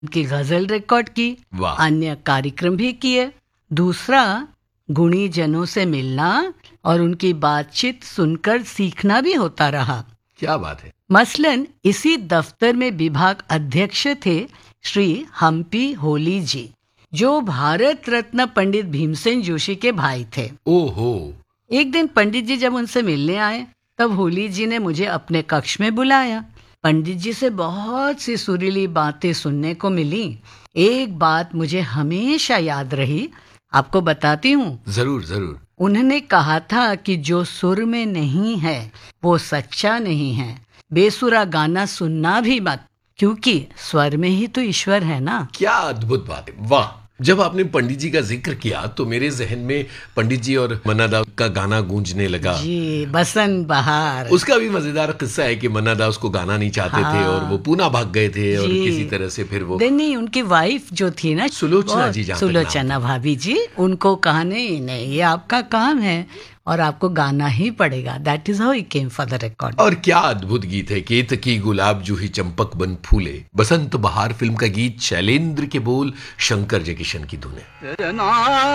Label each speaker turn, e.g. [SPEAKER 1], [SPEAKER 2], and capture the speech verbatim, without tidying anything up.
[SPEAKER 1] उनकी गजल रिकॉर्ड की,
[SPEAKER 2] वाह।
[SPEAKER 1] अन्य कार्यक्रम भी किए। दूसरा, गुणी जनों से मिलना और उनकी बातचीत सुनकर सीखना भी होता रहा।
[SPEAKER 2] क्या बात है।
[SPEAKER 1] मसलन इसी दफ्तर में विभाग अध्यक्ष थे श्री हम्पी होली जी, जो भारत रत्न पंडित भीमसेन जोशी के भाई थे।
[SPEAKER 2] ओहो।
[SPEAKER 1] एक दिन पंडित जी जब उनसे मिलने आए, तब होली जी ने मुझे अपने कक्ष में बुलाया। पंडित जी से बहुत सी सुरीली बातें सुनने को मिली। एक बात मुझे हमेशा याद रही, आपको बताती हूँ।
[SPEAKER 2] जरूर जरूर।
[SPEAKER 1] उन्होंने कहा था कि जो सुर में नहीं है वो सच्चा नहीं है। बेसुरा गाना सुनना भी मत, क्योंकि स्वर में ही तो ईश्वर है ना।
[SPEAKER 2] क्या अद्भुत बात है, वाह। जब आपने पंडित जी का जिक्र किया तो मेरे जहन में पंडित जी और मन्ना दा का गाना गूंजने लगा।
[SPEAKER 1] जी, बसंत बहार।
[SPEAKER 2] उसका भी मजेदार किस्सा है कि मन्ना दा उसको गाना नहीं चाहते
[SPEAKER 1] हाँ।
[SPEAKER 2] थे और वो पूना भाग गए थे और
[SPEAKER 1] जी।
[SPEAKER 2] किसी तरह से फिर वो
[SPEAKER 1] नहीं, उनकी वाइफ जो थी ना,
[SPEAKER 2] सुलोचना जी, जहाँ तक नाम
[SPEAKER 1] सुलोचना भाभी जी, उनको कहा नहीं नहीं ये आपका काम है और आपको गाना ही पड़ेगा। That is how he came for the record.
[SPEAKER 2] और क्या अद्भुत गीत है। केतकी गुलाब जूही चंपक बन फूले, बसंत बहार फिल्म का गीत, शैलेंद्र के बोल, शंकर जयकिशन की धुन है।